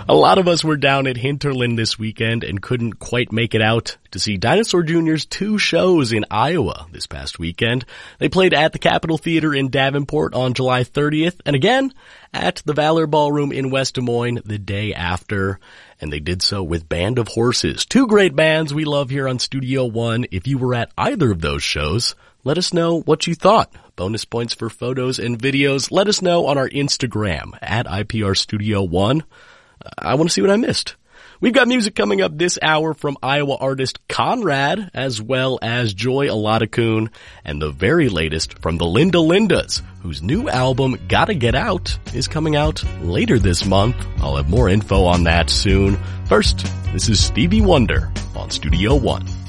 A lot of us were down at Hinterland this weekend and couldn't quite make it out to see Dinosaur Jr.'s 2 shows in Iowa this past weekend. They played at the Capitol Theater in Davenport on July 30th and again at the Valor Ballroom in West Des Moines the day after. And they did so with Band of Horses, 2 great bands we love here on Studio One. If you were at either of those shows, let us know what you thought. Bonus points for photos and videos. Let us know on our Instagram at IPR Studio One. I want to see what I missed. We've got music coming up this hour from Iowa artist Conrad, as well as Joy Aladakun, and the very latest from the Linda Lindas, whose new album, Gotta Get Out, is coming out later this month. I'll have more info on that soon. First, this is Stevie Wonder on Studio One.